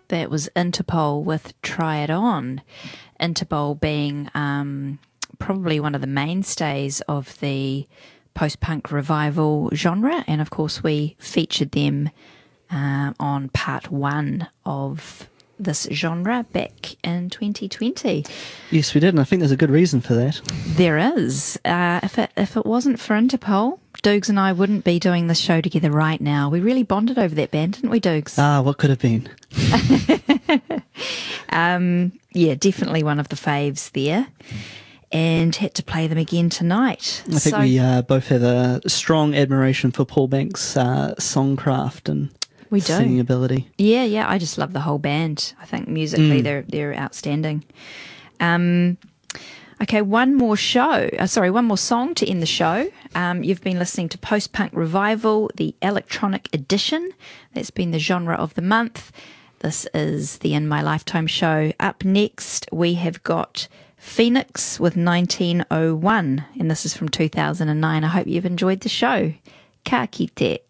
That was Interpol with Try It On. Interpol being probably one of the mainstays of the post-punk revival genre. And of course, we featured them on part one of this genre back in 2020. Yes, we did, and I think there's a good reason for that. There is. If it wasn't for Interpol, Doogs and I wouldn't be doing this show together right now. We really bonded over that band, didn't we, Doogs? What could have been? Yeah, definitely one of the faves there. And had to play them again tonight. I think we both have a strong admiration for Paul Banks' songcraft and we do. singing ability. Yeah. I just love the whole band. I think musically they're outstanding. Okay, one more song to end the show. You've been listening to Post Punk Revival, the electronic edition. That's been the genre of the month. This is the In My Lifetime show. Up next, we have got Phoenix with 1901, and this is from 2009. I hope you've enjoyed the show. Ka kite.